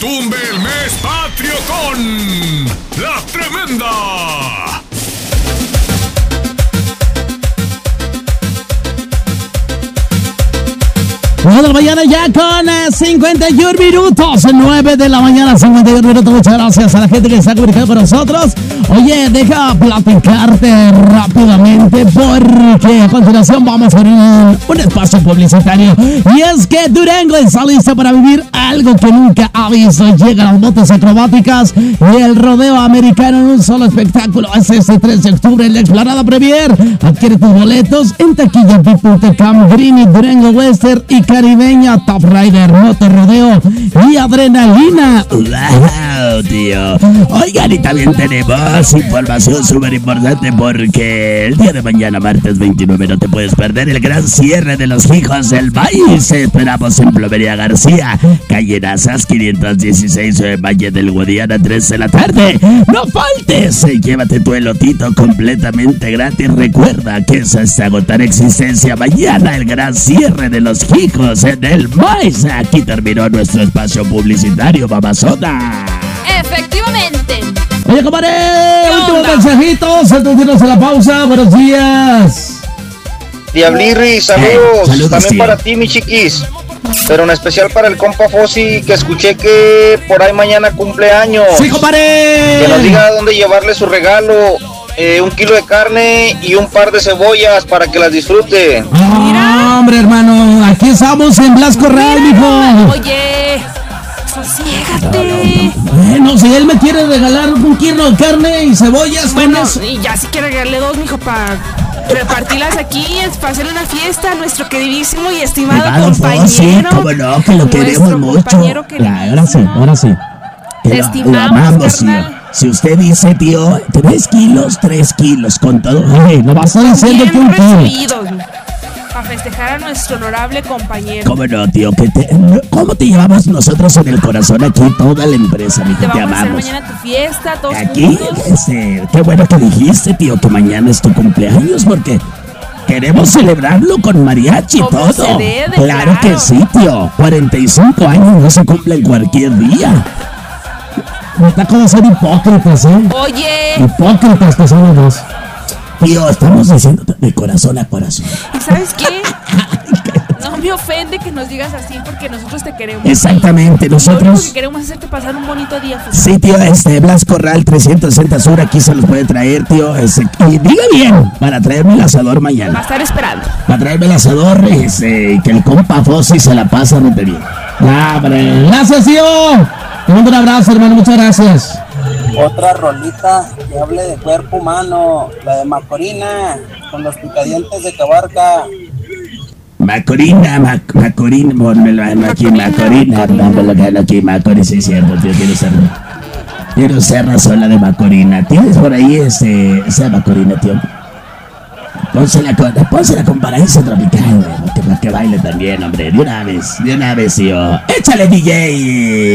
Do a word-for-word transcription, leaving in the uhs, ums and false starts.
retumbe el mes patrio con La Tremenda. nueve de la mañana ya con eh, cincuenta y uno minutos. nueve de la mañana, cincuenta y uno minutos. Muchas gracias a la gente que está comunicando con nosotros. Oye, deja platicarte rápidamente porque a continuación vamos a abrir un, un espacio publicitario. Y es que Durango está lista para vivir algo que nunca ha visto. Llegan las motos acrobáticas y el rodeo americano en un solo espectáculo. Es este tres de octubre en la Explanada Premier. Adquiere tus boletos en taquilla v i p punto com, Greeny, Durango Western y Caribeña, Top Rider, Moto Rodeo y Adrenalina. ¡Wow, tío! Oigan, y también tenemos información súper importante porque el día de mañana, martes veintinueve, no te puedes perder el gran cierre de los hijos del país. Esperamos en Plomería García, calle Nazas quinientos dieciséis, Valle del Guadiana, tres de la tarde. ¡No faltes! Llévate tu elotito completamente gratis. Recuerda que es hasta agotar existencia. Mañana el gran cierre de los hijos en el maíz. Aquí terminó nuestro espacio publicitario, mamazona. Efectivamente. Oye, compadre, últimos mensajitos antes de irnos a la pausa. Buenos días. Diablirri, saludos. Eh, saludos, también tío. para ti, mi chiquis. Pero en especial para el compa Fossi, que escuché que por ahí mañana cumpleaños. Sí, compadre. Que nos diga dónde llevarle su regalo. Eh, un kilo de carne y un par de cebollas para que las disfrute. Ah, hombre, hermano, aquí estamos en Blasco Real, mijo. Oye, sosiégate. Bueno, si él me quiere regalar un kilo de carne y cebollas, Bueno, con eso. y ya si quiere regalarle dos, mijo, para repartirlas aquí, es para hacer una fiesta a nuestro queridísimo y estimado Privado, compañero. sí, cómo no, que lo queremos Nuestro mucho. compañero Ya, ahora sí, queridísimo. ahora sí. Que Te lo, lo estimamos, amamos, tío. carnal. Si usted dice, tío, tres kilos, tres kilos, con todo. Ay, no vas a diciendo que Bien un kilo. recibidos, para festejar a nuestro honorable compañero. ¿Cómo no, tío? ¿Qué te, ¿Cómo te llevamos nosotros en el corazón aquí, toda la empresa, mijo? Te Te, vamos a hacer amamos. mañana tu fiesta, todos Aquí, juntos. este, qué bueno que dijiste, tío, que mañana es tu cumpleaños, porque queremos celebrarlo con mariachi y Como todo. se debe, claro, claro. que sí, tío. cuarenta y cinco años no se cumplen cualquier día. Está como ser hipócritas, ¿eh? Oye, Hipócritas que son los dos. Tío, estamos diciendo de corazón a corazón. ¿y sabes qué? No me ofende que nos digas así porque nosotros te queremos. Exactamente, Lo único nosotros... que queremos es hacerte pasar un bonito día. Fus. Sí, tío, este, Blas Corral trescientos sesenta Sur, aquí se los puede traer, tío. Este, y diga bien, para traerme el asador Va a mañana. estar esperando. Para traerme el asador, este, y que el compa Fossi se la pasa de bien. Ya, hombre. Gracias, tío. Te mando un abrazo, hermano. Muchas gracias. Otra rolita que hable de cuerpo humano, la de Macorina, con los picadientes de Cabarca. Macorina, Mac, Macorina, ponmelo aquí, Macorina, dámelo aquí, Macorina, sí es cierto, tío, quiero ser, quiero ser razón la de Macorina. ¿Tienes por ahí ese, esa Macorina, tío? Pónsela con, pónsela con paraíso tropical, güey, para que, para que baile también, hombre, de una vez, de una vez, tío. ¡Échale, D J!